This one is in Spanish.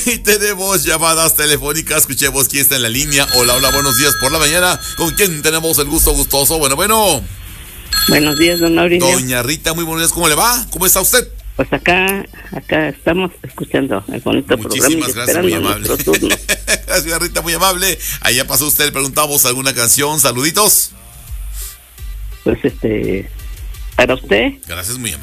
Y tenemos llamadas telefónicas. Escuchemos quién está en la línea. Hola, hola, buenos días por la mañana. ¿Con quién tenemos el gusto gustoso? Bueno. Buenos días, don Mauricio. Doña Rita, muy buenos días. ¿Cómo le va? ¿Cómo está usted? Pues acá estamos escuchando el bonito Muchísimas programa. gracias, muy amable. Turno. Gracias, Rita, muy amable. Allá pasó usted, le preguntamos alguna canción. Saluditos. Pues para usted. Gracias, muy amable.